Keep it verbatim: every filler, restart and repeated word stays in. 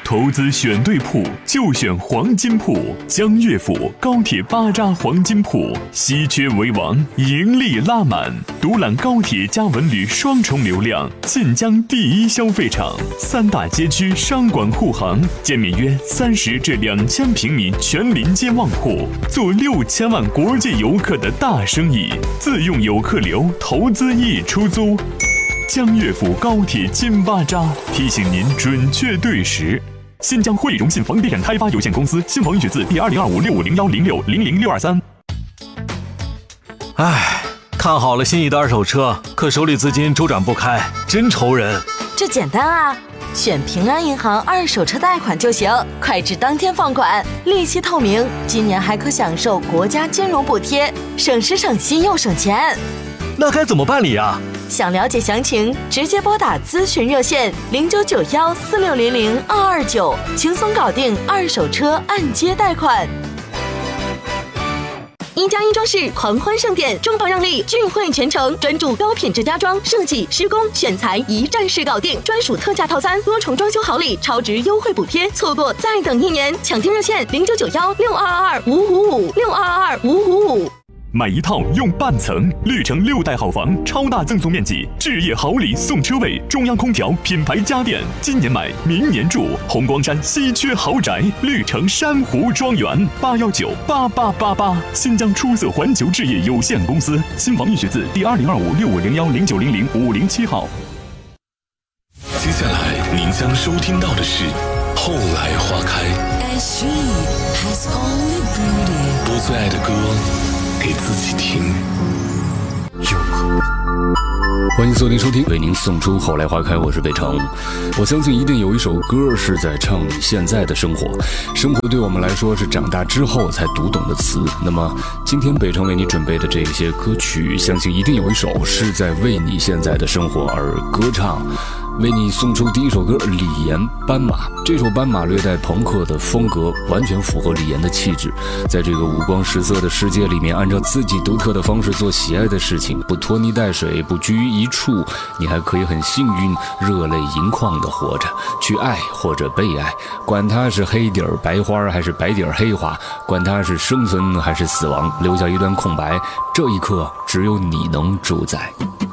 投资选对铺就选黄金铺，江悦府高铁巴扎黄金铺，稀缺为王，盈利拉满，独揽高铁加文旅双重流量，晋江第一消费场，三大街区商管护航，建面约三十至两千平米全临街旺铺，做六千万国际游客的大生意，自用游客流，投资易出租。江悦府高铁金巴扎提醒您准确对时。新疆汇荣信房地产开发有限公司新房预取自第二零二五六五零幺零六零零六二三。 唉，看好了心仪的二手车，可手里资金周转不开，真愁人。 这简单啊，选平安银行二手车贷款就行，快至当天放款，利息透明，今年还可享受国家金融补贴，省时省心又省钱。 那该怎么办理啊？ 想了解详情，直接拨打咨询热线零九九幺四六零零二二九，轻松搞定二手车按揭贷款。一加一装饰狂欢盛典，中保让利，聚会全程，专注高品质家装设计、施工、选材，一站式搞定，专属特价套餐，多重装修好礼，超值优惠补贴，错过再等一年，抢订热线零九九幺六二二二五五五六二二二五五五。 买一套用半层，绿城六代好房，超大赠送面积，置业好礼送车位，中央空调，品牌家电，今年买明年住，红光山稀缺豪宅，绿城珊瑚庄园，八一九八八八八，新疆出色环球置业有限公司，新房预取自第二零二五六五零幺零九零零五零七号。 接下来您将收听到的是《后来花开》，播最爱的歌给自己听。 欢迎锁定收听，为您送出后来花开，我是北城。我相信一定有一首歌是在唱你现在的生活，生活对我们来说是长大之后才读懂的词。那么今天北城为你准备的这些歌曲，相信一定有一首是在为你现在的生活而歌唱。为你送出第一首歌，李岩《斑马》。这首《斑马》略带朋克的风格，完全符合李岩的气质。在这个五光十色的世界里面，按照自己独特的方式做喜爱的事情，不拖泥带水，不拘于一处，你还可以很幸运，热泪盈眶地活着，去爱或者被爱，管它是黑底儿白花还是白底儿黑花，管它是生存还是死亡，留下一段空白，这一刻只有你能主宰。